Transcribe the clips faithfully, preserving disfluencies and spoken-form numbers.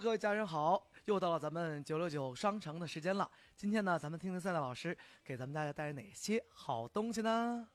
各位家人好，又到了咱们九六九商城的时间了。今天呢，咱们听听赛娜老师给咱们大家带来哪些好东西呢？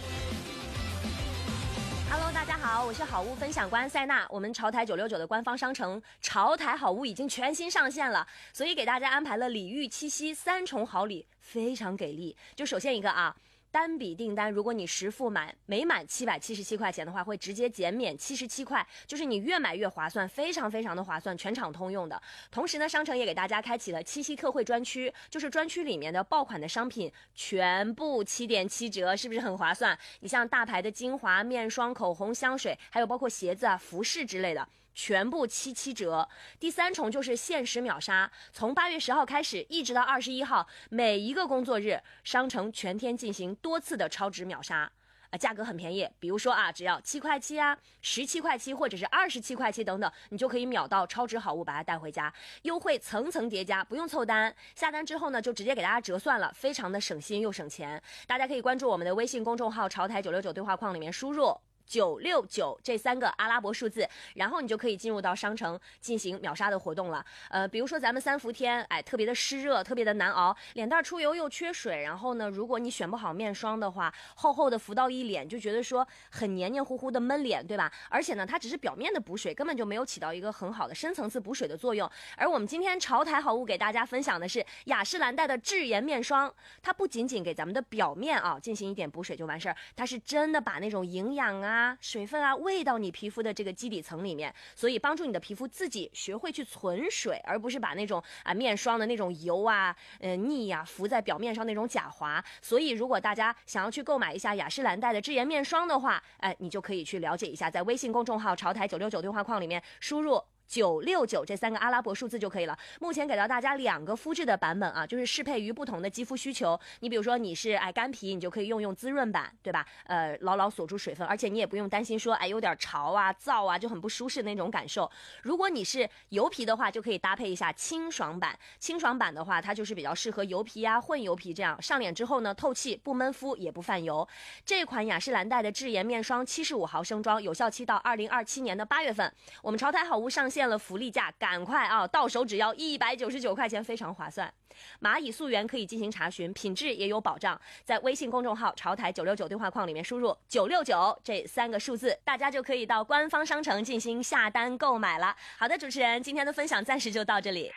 Hello， 大家好，我是好物分享官赛娜。我们潮台九六九的官方商城潮台好物已经全新上线了，所以给大家安排了礼遇七夕三重好礼，非常给力。就首先一个啊。单笔订单，如果你实付满每满七百七十七块钱的话，会直接减免七十七块，就是你越买越划算，非常非常的划算，全场通用的。同时呢，商城也给大家开启了七夕特惠专区，就是专区里面的爆款的商品全部七点七折，是不是很划算？你像大牌的精华、面霜、口红、香水，还有包括鞋子啊、服饰之类的。全部七七折。第三重就是限时秒杀，从八月十号开始一直到二十一号，每一个工作日，商城全天进行多次的超值秒杀。呃，价格很便宜，比如说啊，只要七块七啊、十七块七或者是二十七块七等等，你就可以秒到超值好物，把它带回家。优惠层层叠加，不用凑单，下单之后呢，就直接给大家折算了，非常的省心又省钱。大家可以关注我们的微信公众号“潮台九六九”对话框里面输入九六九这三个阿拉伯数字，然后你就可以进入到商城进行秒杀的活动了。呃，比如说咱们三伏天，哎，特别的湿热，特别的难熬，脸蛋出油又缺水，然后呢，如果你选不好面霜的话，厚厚的浮到一脸，就觉得说很黏黏糊糊的闷脸，对吧？而且呢，它只是表面的补水，根本就没有起到一个很好的深层次补水的作用。而我们今天潮台好物给大家分享的是雅诗兰黛的智颜面霜，它不仅仅给咱们的表面啊进行一点补水就完事儿，它是真的把那种营养啊。啊，水分啊，喂到你皮肤的这个基底层里面，所以帮助你的皮肤自己学会去存水，而不是把那种啊面霜的那种油啊、呃腻呀、啊、浮在表面上那种假滑。所以，如果大家想要去购买一下雅诗兰黛的智颜面霜的话，哎，你就可以去了解一下，在微信公众号“潮台九六九”对话框里面输入九六九这三个阿拉伯数字就可以了。目前给到大家两个肤质的版本啊，就是适配于不同的肌肤需求。你比如说你是哎干皮，你就可以用用滋润版，对吧？呃，牢牢锁住水分，而且你也不用担心说哎有点潮啊、燥啊，就很不舒适那种感受。如果你是油皮的话，就可以搭配一下清爽版。清爽版的话，它就是比较适合油皮啊、混油皮这样，上脸之后呢，透气不闷肤也不泛油。这款雅诗兰黛的智颜面霜七十五毫升装，有效期到二零二七年的八月份。我们潮台好物上线。现了福利价，赶快啊！到手只要一百九十九块钱，非常划算。蚂蚁溯源可以进行查询，品质也有保障。在微信公众号“潮台九六九”对话框里面输入九六九这三个数字，大家就可以到官方商城进行下单购买了。好的，主持人，今天的分享暂时就到这里。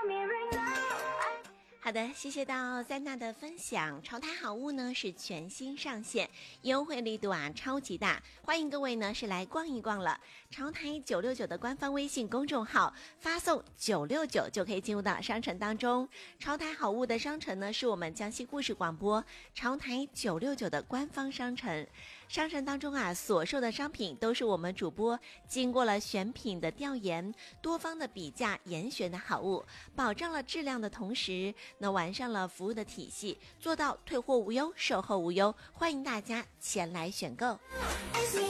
好的，谢谢到塞娜的分享。潮台好物呢是全新上线，优惠力度啊超级大，欢迎各位呢是来逛一逛了。潮台九六九的官方微信公众号发送九六九就可以进入到商城当中。潮台好物的商城呢是我们江西故事广播潮台九六九的官方商城。商城当中啊所售的商品都是我们主播经过了选品的调研，多方的比价严选的好物，保障了质量的同时那完善了服务的体系，做到退货无忧、售后无忧，欢迎大家前来选购。